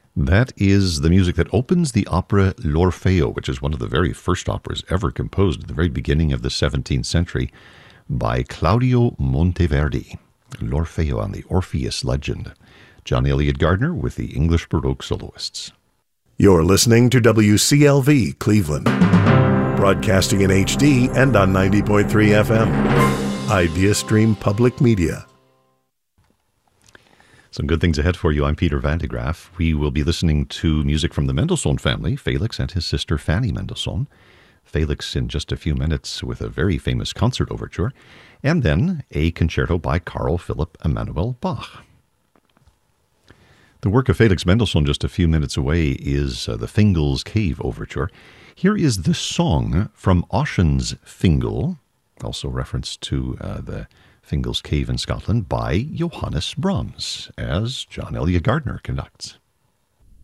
That is the music that opens the opera L'Orfeo, which is one of the very first operas ever composed at the very beginning of the 17th century by Claudio Monteverdi. L'Orfeo on the Orpheus legend. John Elliott Gardner with the English Baroque Soloists. You're listening to WCLV Cleveland, broadcasting in HD and on 90.3 FM. IdeaStream Public Media. Some good things ahead for you. I'm Peter Van de Graaf. We will be listening to music from the Mendelssohn family, Felix and his sister Fanny Mendelssohn. Felix in just a few minutes with a very famous concert overture, and then a concerto by Carl Philipp Emanuel Bach. The work of Felix Mendelssohn just a few minutes away is the Fingal's Cave Overture. Here is the song from Ossian's Fingal, also reference to the Fingal's Cave in Scotland, by Johannes Brahms, as John Elliott Gardner conducts.